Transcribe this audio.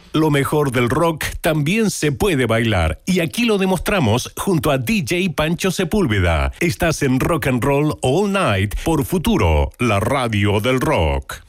Lo mejor del rock también se puede bailar y aquí lo demostramos junto a DJ Pancho Sepúlveda. Estás en Rock and Roll All Night por Futuro, la radio del rock.